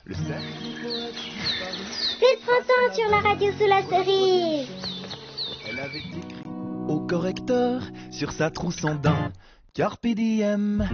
Le cercle du poète disparu. C'est le printemps sur la radio sous la cerise. Elle avait écrit au correcteur sur sa trousse en daim. Carpe diem,